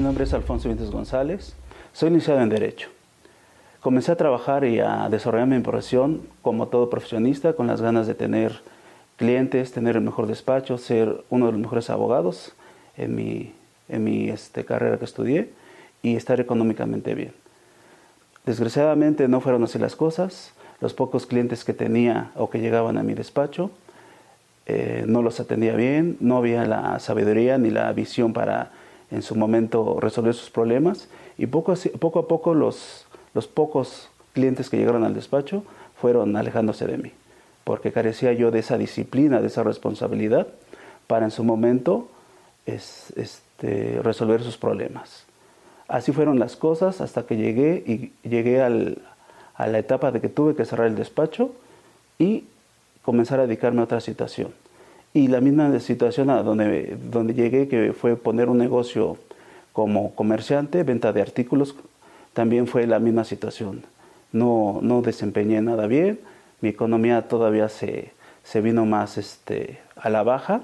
nombre es Alfonso Vientes González, soy licenciado en Derecho. Comencé a trabajar y a desarrollar mi profesión como todo profesionista, con las ganas de tener clientes, tener el mejor despacho, ser uno de los mejores abogados en mi carrera que estudié y estar económicamente bien. Desgraciadamente no fueron así las cosas. Los pocos clientes que tenía o que llegaban a mi despacho no los atendía bien, no había la sabiduría ni la visión para en su momento resolver sus problemas, y poco a poco los pocos clientes que llegaron al despacho fueron alejándose de mí, porque carecía yo de esa disciplina, de esa responsabilidad para en su momento resolver sus problemas. Así fueron las cosas hasta que llegué a la etapa de que tuve que cerrar el despacho y comenzar a dedicarme a otra situación. Y la misma situación a donde llegué, que fue poner un negocio como comerciante, venta de artículos, también fue la misma situación. No desempeñé nada bien, mi economía todavía se vino más a la baja,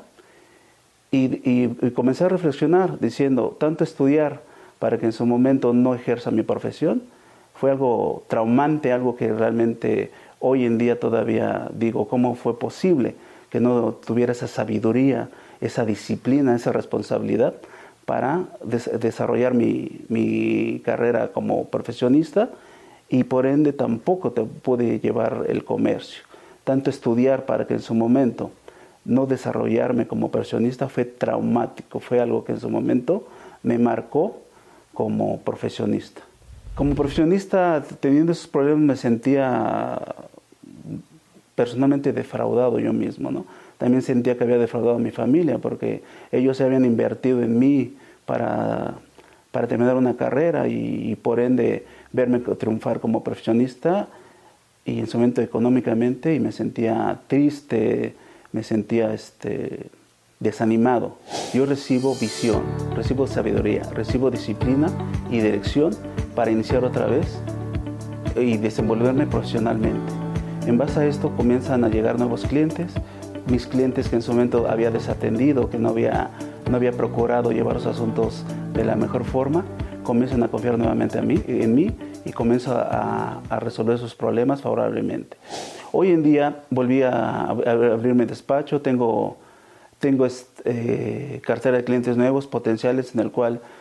y comencé a reflexionar diciendo, tanto estudiar para que en su momento no ejerza mi profesión, fue algo traumante, algo que realmente hoy en día todavía digo, ¿cómo fue posible que no tuviera esa sabiduría, esa disciplina, esa responsabilidad para desarrollar mi carrera como profesionista? Y por ende tampoco pude llevar el comercio. Tanto estudiar para que en su momento no desarrollarme como profesionista fue traumático, fue algo que en su momento me marcó como profesionista. Como profesionista, teniendo esos problemas, me sentía personalmente defraudado yo mismo, ¿no? También sentía que había defraudado a mi familia, porque ellos se habían invertido en mí para terminar una carrera y por ende verme triunfar como profesionista, y en su momento económicamente, y me sentía triste, me sentía desanimado. Yo recibo visión, recibo sabiduría, recibo disciplina y dirección para iniciar otra vez y desenvolverme profesionalmente. En base a esto comienzan a llegar nuevos clientes, mis clientes que en su momento había desatendido, que no había procurado llevar los asuntos de la mejor forma, comienzan a confiar nuevamente en mí y comienzo a resolver sus problemas favorablemente. Hoy en día volví a abrir mi despacho, tengo cartera de clientes nuevos, potenciales, en el cual